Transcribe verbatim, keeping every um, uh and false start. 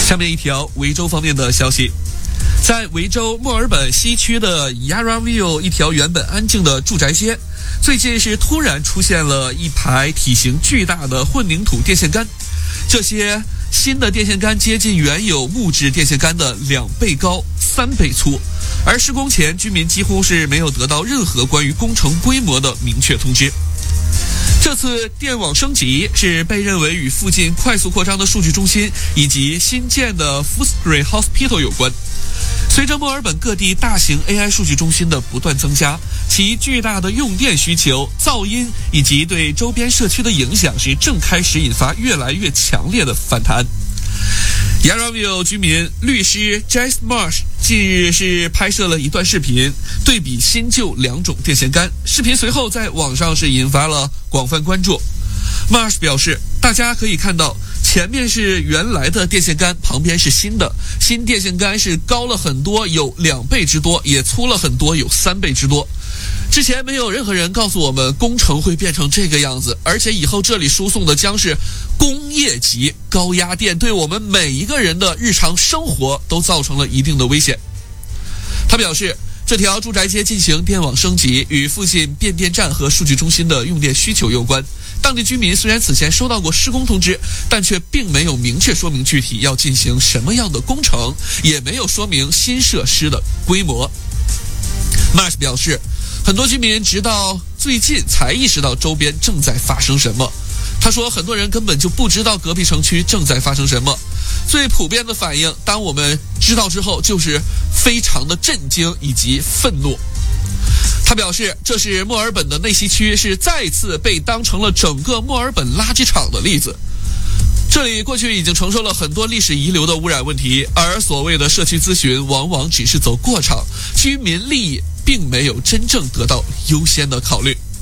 下面一条维州方面的消息，在维州墨尔本西区的 Yarraville 一条原本安静的住宅街，最近是突然出现了一排体型巨大的混凝土电线杆，这些新的电线杆接近原有木质电线杆的两倍高、三倍粗，而施工前居民几乎是没有得到任何关于工程规模的明确通知。这次电网升级是被认为与附近快速扩张的数据中心以及新建的 Footscray Hospital 有关。随着墨尔本各地大型 A I 数据中心的不断增加，其巨大的用电需求、噪音以及对周边社区的影响是正开始引发越来越强烈的反弹。Yarraville 居民律师 Jace Marsh 近日是拍摄了一段视频，对比新旧两种电线杆。视频随后在网上是引发了广泛关注。Marsh 表示，大家可以看到，前面是原来的电线杆，旁边是新的。新电线杆是高了很多，有两倍之多，也粗了很多，有三倍之多。之前没有任何人告诉我们工程会变成这个样子，而且以后这里输送的将是工业级高压电，对我们每一个人的日常生活都造成了一定的危险。他表示，这条住宅街进行电网升级与附近变电站和数据中心的用电需求有关。当地居民虽然此前收到过施工通知，但却并没有明确说明具体要进行什么样的工程，也没有说明新设施的规模。Marsh 表示，很多居民直到最近才意识到周边正在发生什么。他说，很多人根本就不知道隔壁城区正在发生什么。最普遍的反应，当我们知道之后，就是非常的震惊以及愤怒。他表示，这是墨尔本的内西区是再次被当成了整个墨尔本垃圾场的例子。这里过去已经承受了很多历史遗留的污染问题，而所谓的社区咨询往往只是走过场，居民利益并没有真正得到优先的考虑。